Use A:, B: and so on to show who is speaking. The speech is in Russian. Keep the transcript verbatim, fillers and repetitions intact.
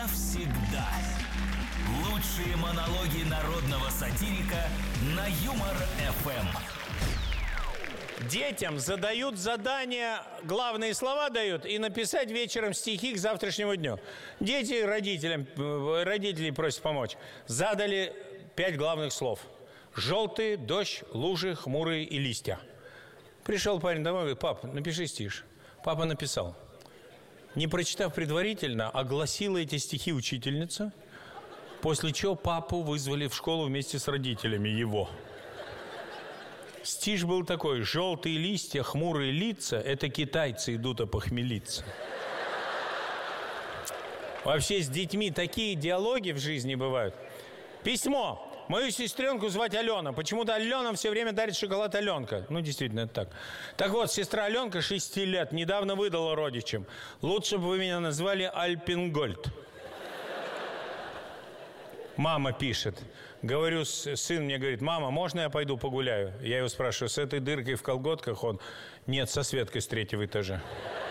A: навсегда. Лучшие монологи народного сатирика на Юмор-эф эм.
B: Детям задают задания, главные слова дают, и написать вечером стихи к завтрашнему дню. Дети родителям, родителей просят помочь. Задали пять главных слов. Желтые, дождь, лужи, хмурые и листья. Пришел парень домой и говорит: пап, напиши стих. Папа написал. Не прочитав предварительно, огласила эти стихи учительница, после чего папу вызвали в школу вместе с родителями его. Стих был такой: желтые листья, хмурые лица — это китайцы идут опохмелиться. Вообще с детьми такие диалоги в жизни бывают. Письмо. Мою сестренку звать Алена. Почему-то Алена все время дарит шоколад Аленка. Ну, действительно, это так. Так вот, сестра Аленка, шести лет, недавно выдала родичам: лучше бы вы меня назвали Альпингольд. Мама пишет. Говорю, сын мне говорит: мама, можно я пойду погуляю? Я его спрашиваю: с этой дыркой в колготках? Он: нет, со Светкой с третьего этажа.